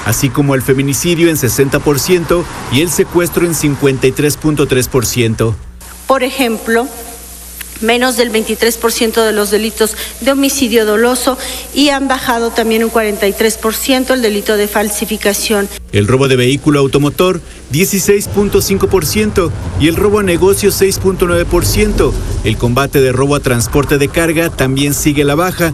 así como el feminicidio en 60% y el secuestro en 53.3%. Por ejemplo, menos del 23% de los delitos de homicidio doloso y han bajado también un 43% el delito de falsificación. El robo de vehículo automotor, 16.5% y el robo a negocios, 6.9%. El combate de robo a transporte de carga también sigue a la baja